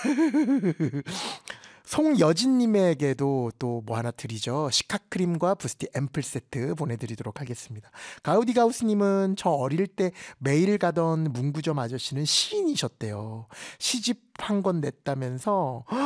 송여진님에게도 또 뭐 하나 드리죠. 시카크림과 부스티 앰플 세트 보내드리도록 하겠습니다. 가우디가우스님은 저 어릴 때 매일 가던 문구점 아저씨는 시인이셨대요. 시집 한 권 냈다면서